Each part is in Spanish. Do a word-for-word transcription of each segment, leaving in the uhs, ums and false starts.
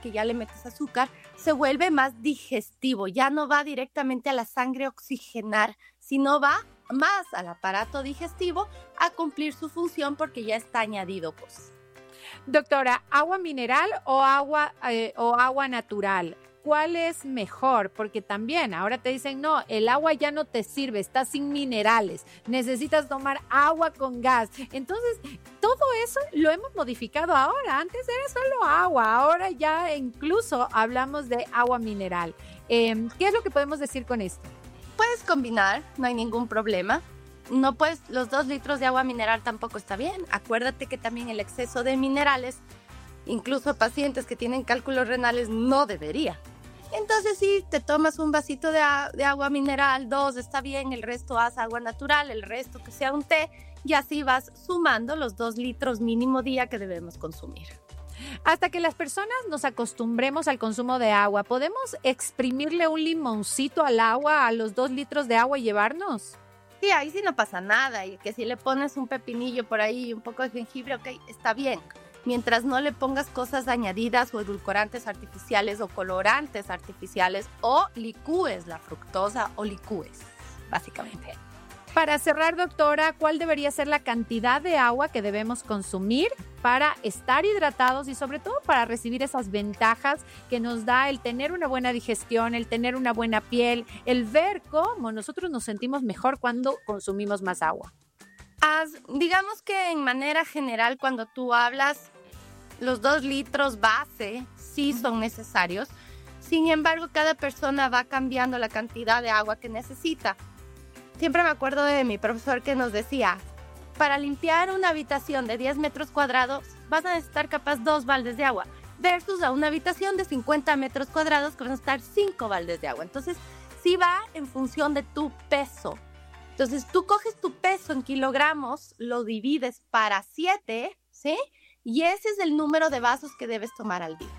que ya le metes azúcar, se vuelve más digestivo, ya no va directamente a la sangre a oxigenar, sino va más al aparato digestivo a cumplir su función porque ya está añadido cosas. Doctora, ¿agua mineral o agua, eh, o agua natural? ¿Cuál es mejor? Porque también ahora te dicen, no, el agua ya no te sirve, está sin minerales, necesitas tomar agua con gas. Entonces, todo eso lo hemos modificado ahora. Antes era solo agua, ahora ya incluso hablamos de agua mineral. Eh, ¿Qué es lo que podemos decir con esto? Puedes combinar, no hay ningún problema. No puedes, los dos litros de agua mineral tampoco está bien. Acuérdate que también el exceso de minerales, incluso pacientes que tienen cálculos renales, no debería. Entonces, si te tomas un vasito de, a- de agua mineral, dos, está bien, el resto haz agua natural, el resto que sea un té, y así vas sumando los dos litros mínimo día que debemos consumir. Hasta que las personas nos acostumbremos al consumo de agua, ¿podemos exprimirle un limoncito al agua, a los dos litros de agua y llevarnos? Sí, ahí sí no pasa nada, y que si le pones un pepinillo por ahí y un poco de jengibre, ok, está bien. Mientras no le pongas cosas añadidas o edulcorantes artificiales o colorantes artificiales o licúes la fructosa o licúes, básicamente. Para cerrar, doctora, ¿cuál debería ser la cantidad de agua que debemos consumir para estar hidratados y sobre todo para recibir esas ventajas que nos da el tener una buena digestión, el tener una buena piel, el ver cómo nosotros nos sentimos mejor cuando consumimos más agua? As- digamos que en manera general, cuando tú hablas, los dos litros base sí son necesarios. Sin embargo, cada persona va cambiando la cantidad de agua que necesita. Siempre me acuerdo de mi profesor que nos decía, para limpiar una habitación de diez metros cuadrados vas a necesitar capaz dos baldes de agua, versus a una habitación de cincuenta metros cuadrados que van a necesitar cinco baldes de agua. Entonces, sí va en función de tu peso. Entonces, tú coges tu peso en kilogramos, lo divides para siete, ¿sí? Y ese es el número de vasos que debes tomar al día.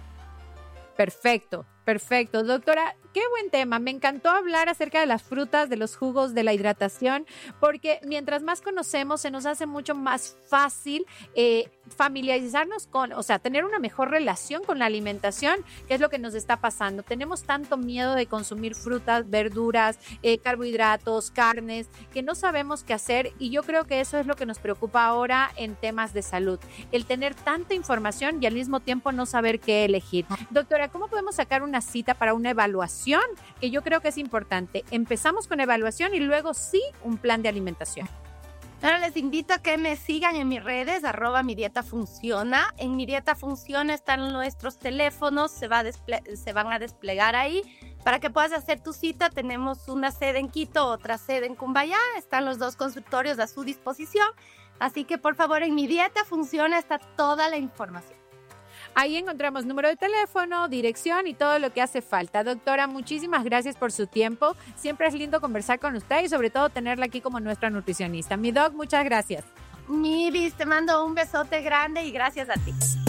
Perfecto, perfecto. Doctora, qué buen tema. Me encantó hablar acerca de las frutas, de los jugos, de la hidratación, porque mientras más conocemos, se nos hace mucho más fácil eh, familiarizarnos con, o sea, tener una mejor relación con la alimentación, que es lo que nos está pasando. Tenemos tanto miedo de consumir frutas, verduras, eh, carbohidratos, carnes, que no sabemos qué hacer, y yo creo que eso es lo que nos preocupa ahora en temas de salud, el tener tanta información y al mismo tiempo no saber qué elegir. Doctora, ¿cómo podemos sacar una cita para una evaluación? Que yo creo que es importante. Empezamos con evaluación y luego sí un plan de alimentación. Ahora les invito a que me sigan en mis redes, arroba mi dieta funciona. En mi dieta funciona están nuestros teléfonos, se, va a desple- se van a desplegar ahí para que puedas hacer tu cita. Tenemos una sede en Quito, otra sede en Cumbayá, están los dos consultorios a su disposición. Así que por favor, en mi dieta funciona está toda la información. Ahí encontramos número de teléfono, dirección y todo lo que hace falta. Doctora, muchísimas gracias por su tiempo. Siempre es lindo conversar con usted y sobre todo tenerla aquí como nuestra nutricionista. Mi doc, muchas gracias. Miris, te mando un besote grande y gracias a ti.